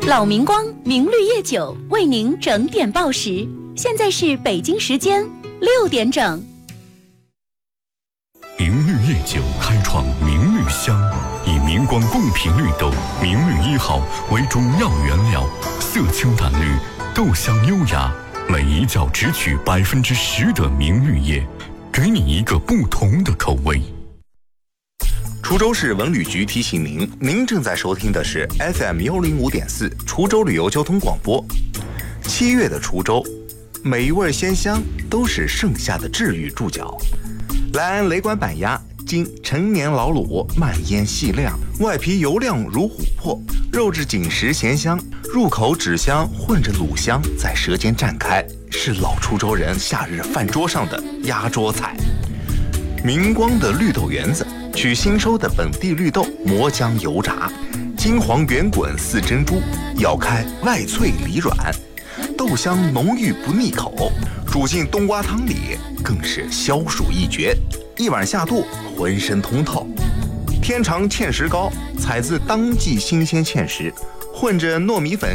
老明光明绿叶酒为您整点报时，现在是北京时间6点整。 明绿叶酒开创明绿香，以明光贡品绿豆明绿1号为主要原料，色清淡绿，豆香优雅，每一窖只取10%的明绿叶，给你一个不同的口味。 滁州市文旅局提醒您，您正在收听的是 FM105.4 滁州旅游交通广播。7月的滁州，每一味鲜香都是盛夏的治愈注脚。莱安雷管板鸭，经陈年老卤，慢腌细晾，外皮油亮如琥珀，肉质紧实咸香，入口脂香混着卤香在舌尖绽开，是老滁州人夏日饭桌上的压桌菜。明光的绿豆圆子，取新收的本地绿豆磨浆油炸，金黄圆滚似珍珠，咬开外脆里软，豆香浓郁不腻口，煮进冬瓜汤里更是消暑一绝，一碗下肚浑身通透。天长芡实糕，采自当季新鲜芡实，混着糯米粉